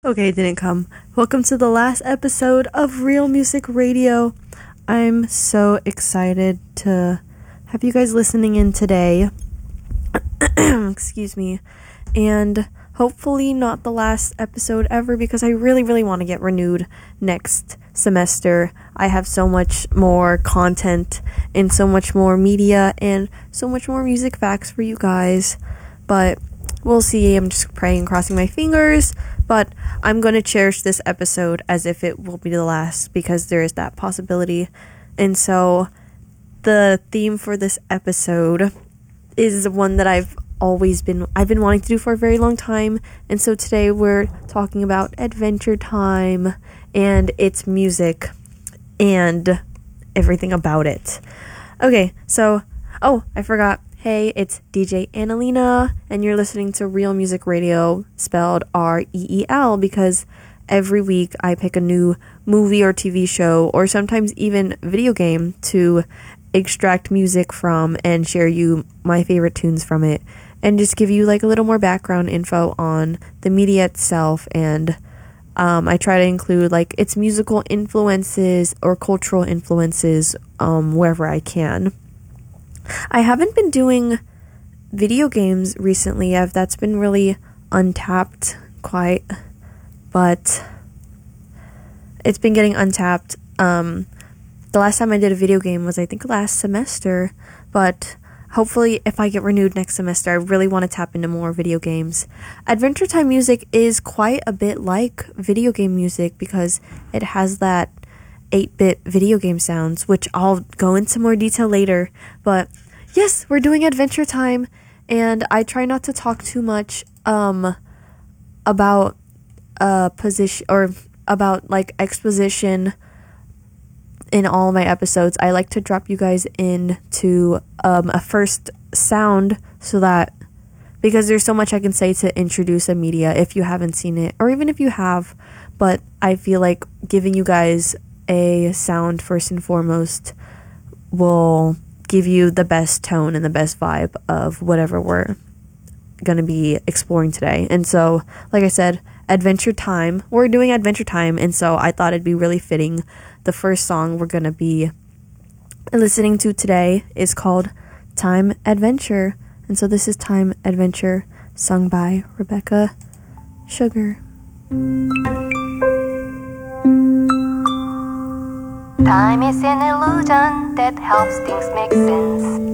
Okay, it didn't come. Welcome to the last episode of Real Music Radio. I'm so excited to have you guys listening in today. Excuse me. And hopefully not the last episode ever, because I really want to get renewed next semester. I have so much more content and so much more media and so much more music facts for you guys. But we'll see. I'm just praying, crossing my fingers. But I'm going to cherish this episode as if it will be the last, because there is that possibility. And so the theme for this episode is one that I've been wanting to do for a very long time. And so today we're talking about Adventure Time and its music and everything about it. Okay, so, I forgot. Hey, it's DJ Annalena, and you're listening to Real Music Radio, spelled REEL, because every week I pick a new movie or TV show, or sometimes even video game, to extract music from and share you my favorite tunes from it, and just give you like a little more background info on the media itself. And I try to include like its musical influences or cultural influences wherever I can. I haven't been doing video games recently. That's been really untapped quite, but it's been getting untapped. The last time I did a video game was, I think, last semester, but hopefully if I get renewed next semester, I really want to tap into more video games. Adventure Time music is quite a bit like video game music because it has that 8-bit video game sounds, which I'll go into more detail later. But yes, we're doing Adventure Time, and I try not to talk too much about position or about like exposition in all my episodes. I like to drop you guys into a first sound, so that, because there's so much I can say to introduce a media if you haven't seen it, or even if you have, but I feel like giving you guys a sound first and foremost will give you the best tone and the best vibe of whatever we're going to be exploring today. And so, like I said, Adventure Time, we're doing Adventure Time, and so I thought it'd be really fitting. The first song we're going to be listening to today is called Time Adventure, and so this is Time Adventure, sung by Rebecca Sugar. Time is an illusion that helps things make sense.